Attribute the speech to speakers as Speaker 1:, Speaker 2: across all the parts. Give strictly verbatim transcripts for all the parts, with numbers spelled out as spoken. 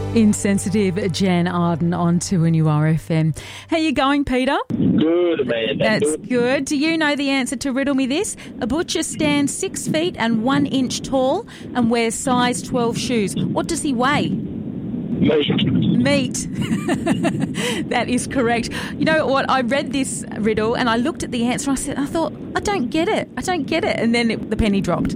Speaker 1: Insensitive Jan Arden on two N U R F M. How you going, Peter?
Speaker 2: Good, man.
Speaker 1: That's good. Do you know the answer to Riddle Me This? A butcher stands six feet and one inch tall and wears size twelve shoes. What does he weigh?
Speaker 2: Meat.
Speaker 1: Meat. That is correct. You know what? I read this riddle and I looked at the answer and I said, I thought, I don't get it. I don't get it. And then it, the penny dropped.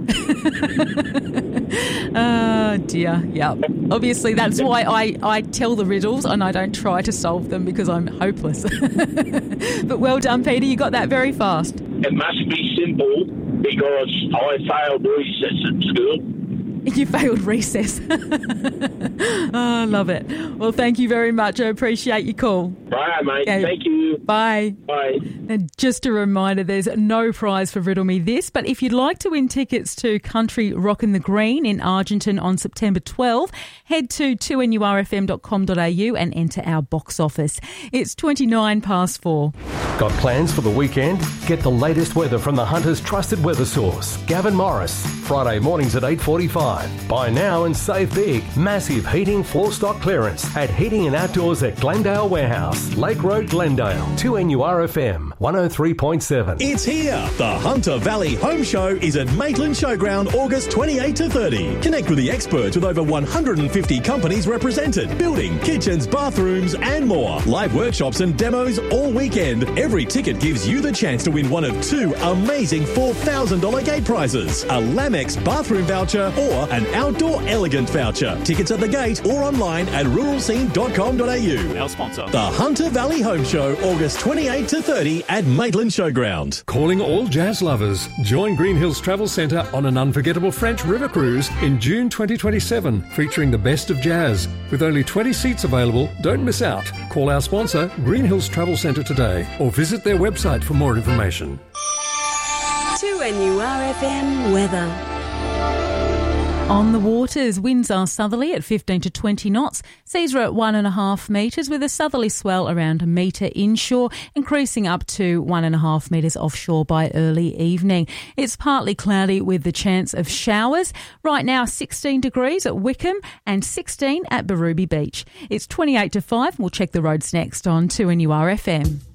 Speaker 1: Oh, dear. Yeah. Obviously, that's why I, I tell the riddles and I don't try to solve them because I'm hopeless. But well done, Peter. You got that very fast.
Speaker 2: It must be simple because I failed recess at school.
Speaker 1: You failed recess. Oh, I love it. Well, thank you very much. I appreciate your call.
Speaker 2: Bye, mate.
Speaker 1: Okay.
Speaker 2: Thank you.
Speaker 1: Bye.
Speaker 2: Bye.
Speaker 1: And just a reminder, there's no prize for Riddle Me This, but if you'd like to win tickets to Country Rockin' the Green in Argenton on September twelfth, head to two N U R F M dot com dot A U and enter our box office. It's twenty-nine past four.
Speaker 3: Got plans for the weekend? Get the latest weather from the Hunter's trusted weather source, Gavin Morris. Friday mornings at eight forty-five. Buy now and save big. Massive heating floor stock clearance at Heating and Outdoors at Glendale Warehouse, Lake Road, Glendale. two N U R F M one oh three point seven.
Speaker 4: It's here. The Hunter Valley Home Show is at Maitland Showground August twenty-eighth to thirtieth. Connect with the experts with over one hundred fifty companies represented. Building, kitchens, bathrooms and more. Live workshops and demos all weekend. Every ticket gives you the chance to win one of two amazing four thousand dollars gate prizes. A Lamex bathroom voucher or an Outdoor Elegant voucher. Tickets at the gate or online at rural scene dot com dot A U.
Speaker 5: Our sponsor.
Speaker 4: The Hunter Valley Home Show, August twenty-eighth to thirtieth at Maitland Showground.
Speaker 6: Calling all jazz lovers. Join Green Hills Travel Centre on an unforgettable French river cruise in June twenty twenty-seven, featuring the best of jazz. With only twenty seats available, don't miss out. Call our sponsor, Green Hills Travel Centre today, or visit their website for more information.
Speaker 7: two N U R F M weather.
Speaker 1: On the waters, winds are southerly at fifteen to twenty knots. Seas are at one and a half metres with a southerly swell around a metre inshore, increasing up to one and a half metres offshore by early evening. It's partly cloudy with the chance of showers. Right now, sixteen degrees at Wickham and sixteen at Barooby Beach. It's twenty-eight to five. We'll check the roads next on two N U R F M.